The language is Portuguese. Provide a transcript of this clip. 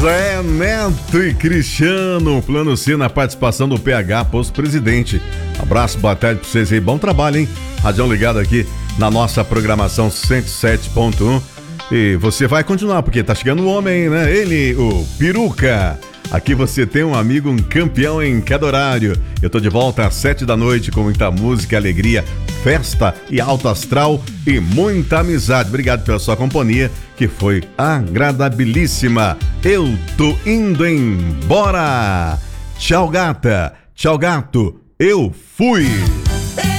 Zé Neto e Cristiano, Plano C na participação do PH Posto Presidente. Abraço, boa tarde pra vocês aí, bom trabalho, hein? Radião ligado aqui na nossa programação 107.1. E você vai continuar, porque tá chegando o homem, né? Ele, o Peruca. Aqui você tem um amigo, um campeão em cada horário. Eu tô de volta às 7 da noite com muita música, alegria, festa e alto astral e muita amizade. Obrigado pela sua companhia, que foi agradabilíssima. Eu tô indo embora. Tchau, gata. Tchau, gato. Eu fui.